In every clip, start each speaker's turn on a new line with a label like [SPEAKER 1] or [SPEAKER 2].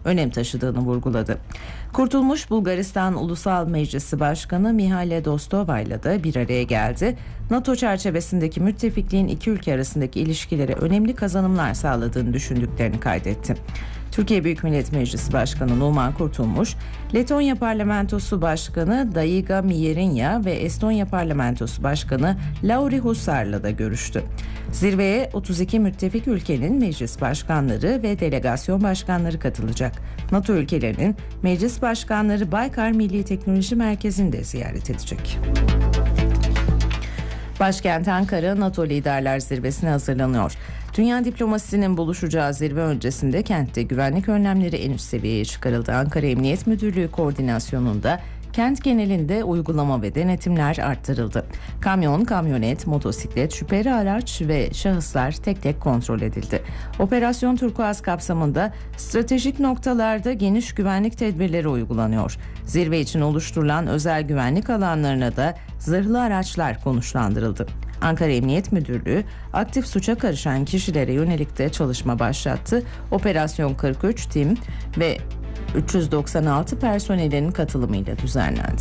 [SPEAKER 1] önem taşıdığını vurguladı. Kurtulmuş Bulgaristan Ulusal Meclisi Başkanı Mihale Dostova'yla da bir araya geldi. NATO çerçevesindeki müttefikliğin iki ülke arasındaki ilişkilere önemli kazanımlar sağladığını düşündüklerini kaydetti. Türkiye Büyük Millet Meclisi Başkanı Numan Kurtulmuş, Letonya Parlamentosu Başkanı Daiga Mierinya ve Estonya Parlamentosu Başkanı Lauri Hussar'la da görüştü. Zirveye 32 müttefik ülkenin meclis başkanları ve delegasyon başkanları katılacak. NATO ülkelerinin meclis başkanları Baykar Milli Teknoloji Merkezi'ni de ziyaret edecek. Başkent Ankara NATO Liderler Zirvesi'ne hazırlanıyor. Dünya diplomasisinin buluşacağı zirve öncesinde kentte güvenlik önlemleri en üst seviyeye çıkarıldı. Ankara Emniyet Müdürlüğü koordinasyonunda kent genelinde uygulama ve denetimler arttırıldı. Kamyon, kamyonet, motosiklet, şüpheli araç ve şahıslar tek tek kontrol edildi. Operasyon Turkuaz kapsamında stratejik noktalarda geniş güvenlik tedbirleri uygulanıyor. Zirve için oluşturulan özel güvenlik alanlarına da zırhlı araçlar konuşlandırıldı. Ankara Emniyet Müdürlüğü aktif suça karışan kişilere yönelik de çalışma başlattı. Operasyon 43 tim ve 396 personelin katılımıyla düzenlendi.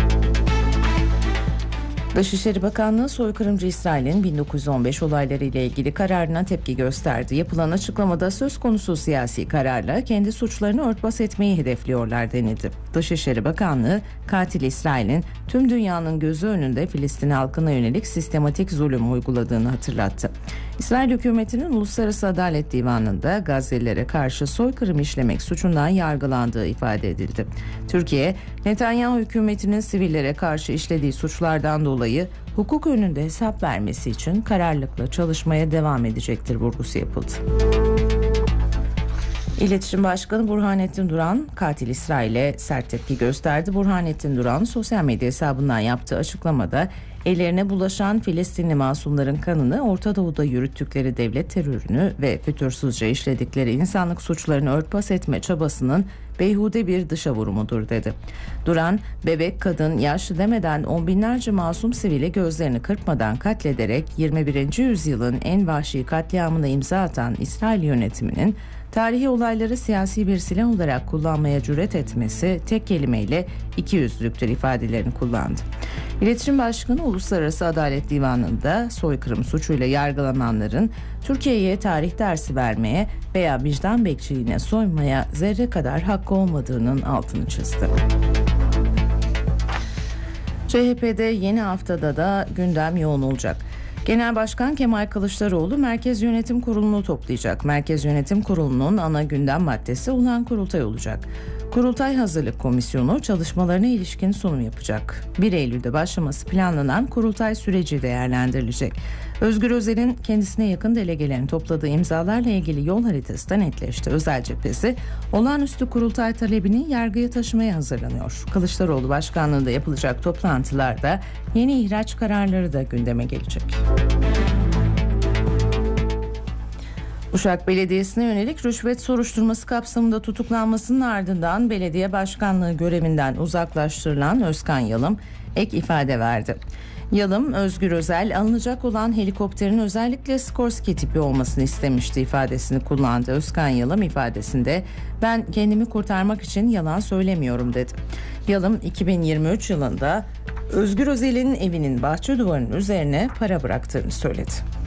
[SPEAKER 1] Dışişleri Bakanlığı soykırımcı İsrail'in 1915 olayları ile ilgili kararına tepki gösterdi. Yapılan açıklamada söz konusu siyasi kararla kendi suçlarını örtbas etmeyi hedefliyorlar denildi. Dışişleri Bakanlığı katil İsrail'in tüm dünyanın gözü önünde Filistin halkına yönelik sistematik zulüm uyguladığını hatırlattı. İsrail hükümetinin Uluslararası Adalet Divanı'nda Gazze'lilere karşı soykırım işlemek suçundan yargılandığı ifade edildi. Türkiye, Netanyahu hükümetinin sivillere karşı işlediği suçlardan dolayı hukuk önünde hesap vermesi için kararlılıkla çalışmaya devam edecektir vurgusu yapıldı. İletişim Başkanı Burhanettin Duran, katil İsrail'e sert tepki gösterdi. Burhanettin Duran, sosyal medya hesabından yaptığı açıklamada ellerine bulaşan Filistinli masumların kanını Orta Doğu'da yürüttükleri devlet terörünü ve fütursuzca işledikleri insanlık suçlarını örtbas etme çabasının beyhude bir dışa vurumudur dedi. Duran, bebek, kadın, yaşlı demeden on binlerce masum sivili gözlerini kırpmadan katlederek 21. yüzyılın en vahşi katliamına imza atan İsrail yönetiminin tarihi olayları siyasi bir silah olarak kullanmaya cüret etmesi tek kelimeyle ikiyüzlülüktür ifadelerini kullandı. İletişim Başkanı Uluslararası Adalet Divanı'nda soykırım suçuyla yargılananların Türkiye'ye tarih dersi vermeye veya vicdan bekçiliğine soymaya zerre kadar hakkı olmadığının altını çizdi. CHP'de yeni haftada da gündem yoğun olacak. Genel Başkan Kemal Kılıçdaroğlu Merkez Yönetim Kurulu'nu toplayacak. Merkez Yönetim Kurulu'nun ana gündem maddesi olan kurultay olacak. Kurultay Hazırlık Komisyonu çalışmalarına ilişkin sunum yapacak. 1 Eylül'de başlaması planlanan kurultay süreci değerlendirilecek. Özgür Özel'in kendisine yakın delegelerin topladığı imzalarla ilgili yol haritası da netleşti. Özel cephesi olağanüstü kurultay talebini yargıya taşımaya hazırlanıyor. Kılıçdaroğlu başkanlığında yapılacak toplantılarda yeni ihraç kararları da gündeme gelecek. Uşak Belediyesi'ne yönelik rüşvet soruşturması kapsamında tutuklanmasının ardından belediye başkanlığı görevinden uzaklaştırılan Özkan Yalım ek ifade verdi. Yalım, Özgür Özel alınacak olan helikopterin özellikle Skorsky tipi olmasını istemişti ifadesini kullandı. Özkan Yalım ifadesinde ben kendimi kurtarmak için yalan söylemiyorum dedi. Yalım 2023 yılında Özgür Özel'in evinin bahçe duvarının üzerine para bıraktığını söyledi.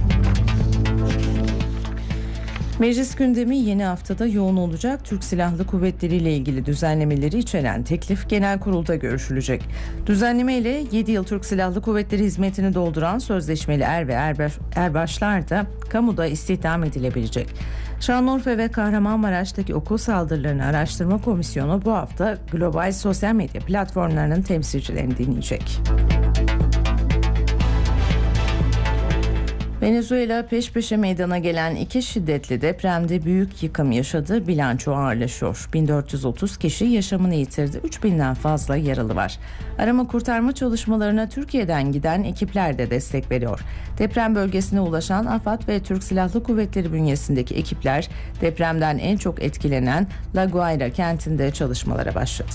[SPEAKER 1] Meclis gündemi yeni haftada yoğun olacak. Türk Silahlı Kuvvetleri ile ilgili düzenlemeleri içeren teklif genel kurulda görüşülecek. Düzenleme ile 7 yıl Türk Silahlı Kuvvetleri hizmetini dolduran sözleşmeli er ve erbaşlar da kamuda istihdam edilebilecek. Şanlıurfa ve Kahramanmaraş'taki okul saldırılarını araştırma komisyonu bu hafta global sosyal medya platformlarının temsilcilerini dinleyecek. Venezuela peş peşe meydana gelen 2 şiddetli depremde büyük yıkım yaşadı. Bilanço ağırlaşıyor. 1430 kişi yaşamını yitirdi. 3000'den fazla yaralı var. Arama kurtarma çalışmalarına Türkiye'den giden ekipler de destek veriyor. Deprem bölgesine ulaşan AFAD ve Türk Silahlı Kuvvetleri bünyesindeki ekipler depremden en çok etkilenen La Guaira kentinde çalışmalara başladı.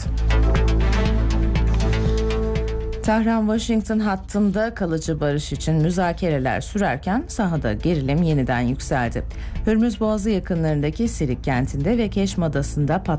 [SPEAKER 1] Tahran-Washington hattında kalıcı barış için müzakereler sürerken sahada gerilim yeniden yükseldi. Hürmüz Boğazı yakınlarındaki Sirik kentinde ve Keşm Adası'nda